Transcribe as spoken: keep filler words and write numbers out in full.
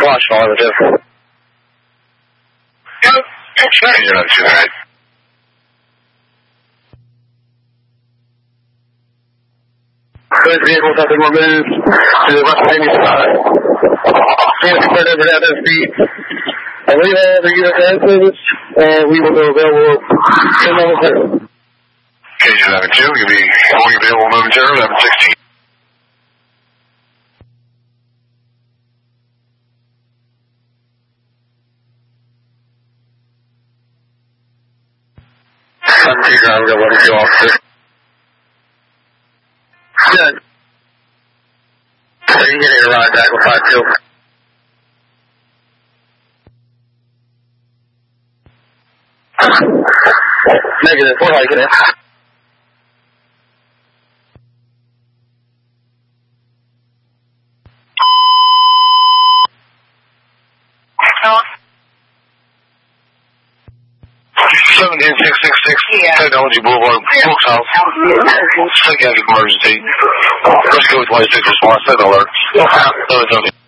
Watch all of it. Yep. Change it up to that. Those vehicles have been removed to the West Miami side. Transport over to other feet. And we have the U S Air Service, and we will go available in level two. K J eleven two, you'll be going available momentarily, eleven sixteen. I'm figuring out what to do officer. Good. So you get a ride back with five two. Negative, we're liking it. seventeen six six six, yeah. Technology Boulevard, Brooks House. Psychiatric emergency. Let's go with twenty-six response, set alert. Okay.